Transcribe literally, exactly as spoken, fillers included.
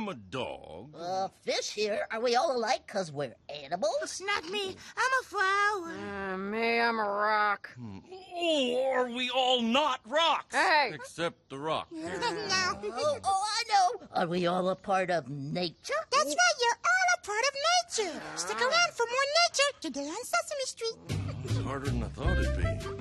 a dog. Uh, fish here. Are we all alike because we're animals? It's not me. I'm a flower. Uh, me, I'm a rock. Oh, are we all not rocks? Hey! Except the rock. no. Oh, oh, I know. Are we all a part of nature? That's right. You're all a part of nature. Stick around for more nature today on Sesame Street. It's harder than I thought it'd be.